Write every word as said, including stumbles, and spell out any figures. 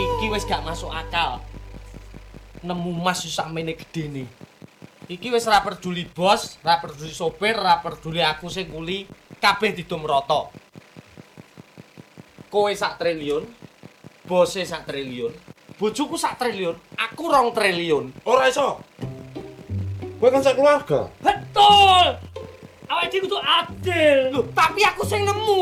Iki wis gak masuk akal. Nemu mas samene gedene. Iki wis ora peduli bos, ora peduli sopir, ora peduli aku sing kuli, kabeh didum rata. Kowe sak triliun, bose sak triliun, bojoku sak triliun, aku rong triliun. Ora iso. Kowe kan sak keluarga. Betul. Awake dhewe kudu adil. Loh, tapi aku sing nemu.